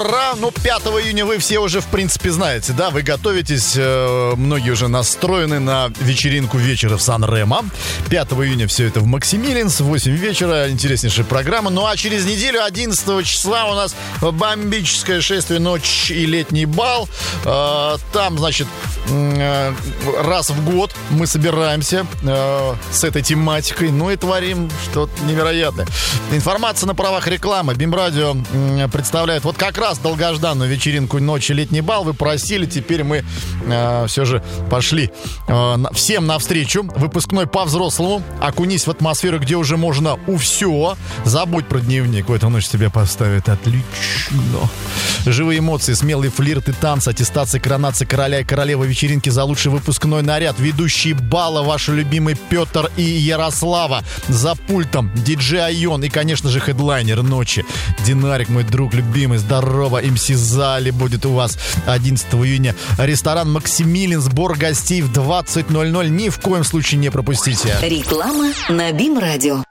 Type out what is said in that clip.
Ну, 5 июня вы все уже, в принципе, знаете, да? Вы готовитесь, многие уже настроены на вечеринку вечера в Сан-Ремо. 5 июня все это в Максимилианс, в 8 вечера, интереснейшая программа. Ну, а через неделю, 11 числа, у нас бомбическое шествие «Ночь и летний бал». Там, значит, раз в год мы собираемся с этой тематикой, ну и творим что-то невероятное. Информация на правах рекламы. БИМ-радио представляет вот как раз долгожданную вечеринку «Ночь и летний бал». Вы просили, теперь мы все же пошли всем навстречу. Выпускной по-взрослому. Окунись в атмосферу, где уже можно все. Забудь про дневник. В эту ночь тебе поставят отлично. Живые эмоции, смелые флирты, танцы, аттестации, коронации короля и королевы, вечеринки за лучший выпускной наряд, ведущие бала, ваши любимые Петр и Ярослава. За пультом диджей Айон и, конечно же, хедлайнер ночи. Динарик, мой друг любимый, здорово. МС Зали будет у вас 11 июня. Ресторан Максимилиан, сбор гостей в 20:00. Ни в коем случае не пропустите. Реклама на БИМ-радио.